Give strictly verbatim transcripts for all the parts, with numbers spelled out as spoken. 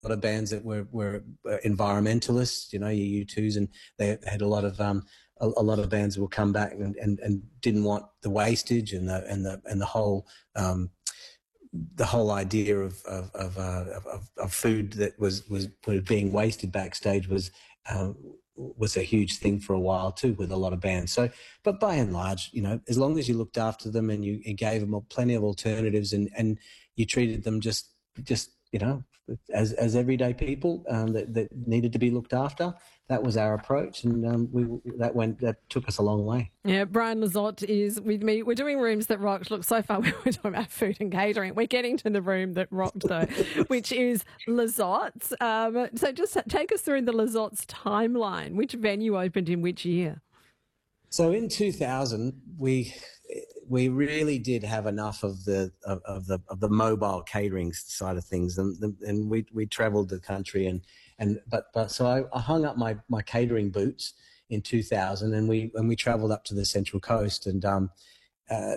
lot of bands that were, were environmentalists, you know, your U twos, and they had a lot of um, a, a lot of bands will come back and, and, and didn't want the wastage and the and the and the whole um, the whole idea of of of, uh, of of food that was was being wasted backstage was. Um, was a huge thing for a while too with a lot of bands. So, but by and large, you know, as long as you looked after them and you, you gave them plenty of alternatives and, and you treated them just, just, you know, as, as everyday people um, that, that needed to be looked after, that was our approach. And um, we, that went, that took us a long way. Yeah. Brian Lizotte is with me. We're doing Rooms That Rocked. Look, so far we were talking about food and catering. We're getting to the room that rocked though, which is Lizotte's. Um, so just take us through the Lizotte's timeline. Which venue opened in which year? So in two thousand, we we really did have enough of the of, of the of the mobile catering side of things, and and we we travelled the country, and and but but so I, I hung up my my catering boots in two thousand, and we and we travelled up to the Central Coast, and um, uh,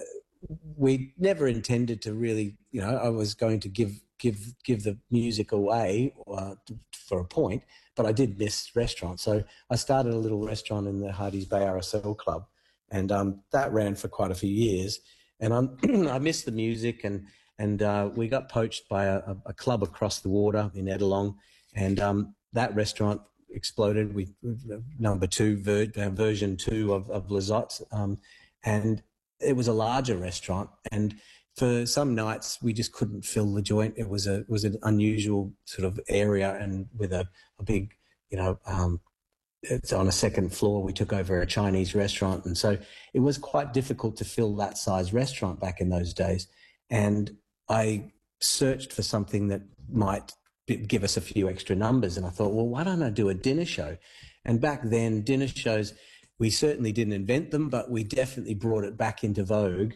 we never intended to really, you know, I was going to give give give the music away uh, for a point. But I did miss restaurants. So I started a little restaurant in the Hardy's Bay R S L Club, and um, that ran for quite a few years. And I'm, I missed the music, and and uh, we got poached by a, a club across the water in Edelong, and um, that restaurant exploded. We number two, ver, uh, version two of, of Lizotte's, um, and it was a larger restaurant. And for some nights, we just couldn't fill the joint. It was a it was an unusual sort of area, and with a, a big, you know, um, it's on a second floor. We took over a Chinese restaurant, and so it was quite difficult to fill that size restaurant back in those days. And I searched for something that might give us a few extra numbers, and I thought, well, why don't I do a dinner show? And back then, dinner shows, we certainly didn't invent them, but we definitely brought it back into vogue,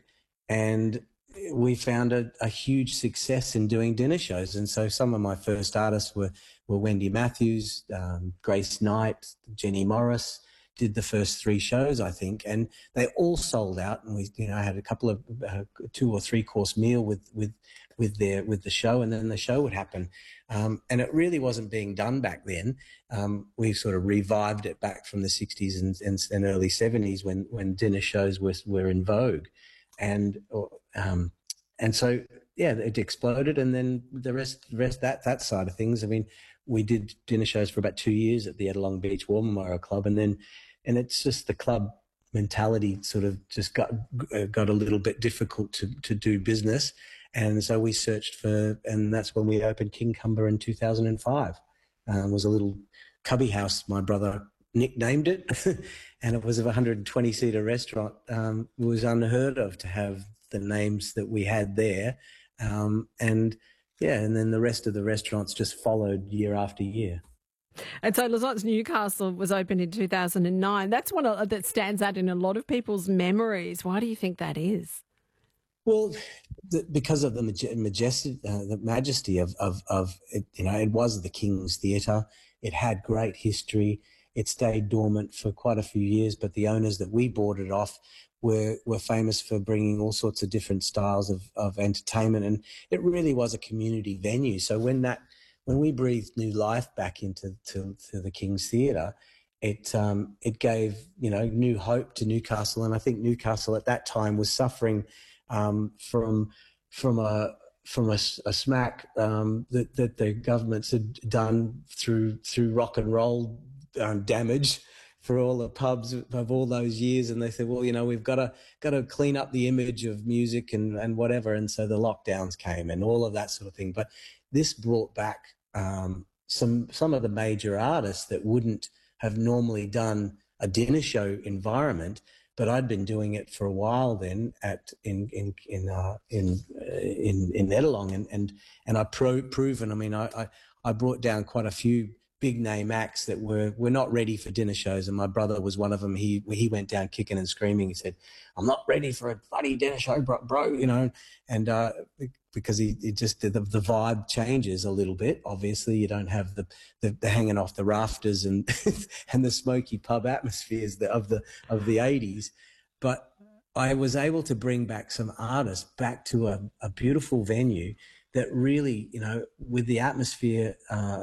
and we found a, a huge success in doing dinner shows. And so some of my first artists were, were Wendy Matthews, um, Grace Knight, Jenny Morris, did the first three shows, I think, and they all sold out. And we, you know, I had a couple of uh, two or three course meal with, with, with their, with the show, and then the show would happen. Um, and it really wasn't being done back then. Um, we sort of revived it back from the sixties and, and, and early seventies when, when dinner shows were, were in vogue. And, um, and so, yeah, it exploded. And then the rest, rest that, that side of things. I mean, we did dinner shows for about two years at the Edelong Beach War Memorial Club. And then, and it's just the club mentality sort of just got, uh, got a little bit difficult to, to do business. And so we searched for, and that's when we opened King Cumber in two thousand five. Um, it was a little cubby house, my brother nicknamed it, and it was a one hundred twenty seater restaurant. Um, it was unheard of to have the names that we had there. Um, and yeah, and then the rest of the restaurants just followed year after year. And so Lizotte's Newcastle was opened in two thousand nine. That's one that stands out in a lot of people's memories. Why do you think that is? Well, the, because of the majestic, uh, the majesty of, of, of it, you know, it was the King's Theatre. It had great history. It stayed dormant for quite a few years, but the owners that we bought it off were were famous for bringing all sorts of different styles of, of entertainment, and it really was a community venue. So when that when we breathed new life back into to, to the King's Theatre, it um, it gave, you know, new hope to Newcastle, and I think Newcastle at that time was suffering um, from from a from a, a smack um, that that the governments had done through through rock and roll um, damage for all the pubs of all those years. And they said, well, you know, we've got to got to clean up the image of music and, and whatever. And so the lockdowns came and all of that sort of thing. But this brought back um, some some of the major artists that wouldn't have normally done a dinner show environment. But I'd been doing it for a while then at in in in uh, in, uh, in in Edelong, and and and I pro- proven. I mean, I, I I brought down quite a few big name acts that were were not ready for dinner shows, and my brother was one of them. He he went down kicking and screaming. He said, "I'm not ready for a bloody dinner show, bro." bro you know, and uh, because he it just the, the vibe changes a little bit. Obviously, you don't have the the, the hanging off the rafters and and the smoky pub atmospheres of the of the eighties, but I was able to bring back some artists back to a, a beautiful venue that really, you know, with the atmosphere. Uh,